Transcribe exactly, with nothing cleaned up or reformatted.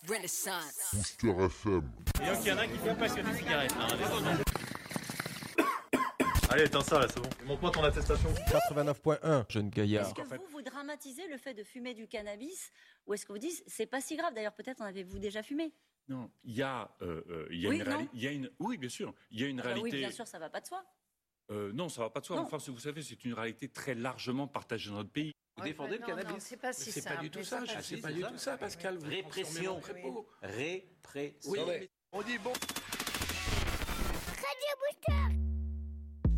Renaissance. Booster F M. Et donc, il y en a qui sont passionnés de cigarettes. Hein, allez, éteins ça là, c'est bon. Montre-moi ton attestation. quatre-vingt-neuf point un, jeune gaillard. Est-ce que vous, vous dramatisez le fait de fumer du cannabis ou est-ce que vous dites c'est pas si grave? D'ailleurs, peut-être en avez-vous déjà fumé? Non, il y a, euh, euh, il y a Oui, une non réalité. Il y a une, oui, bien sûr. Il y a une Ah bah réalité. Oui, bien sûr, ça va pas de soi. Euh, non, ça va pas de soi. Non. Enfin, si vous savez, c'est une réalité très largement partagée dans notre pays. Vous défendez le non, cannabis. non, c'est pas si C'est pas simple, du tout mais ça, ça je sais passe. pas du tout ça, Pascal. Vous Répression. transformez mon propos. Répression. Oui, On dit bon.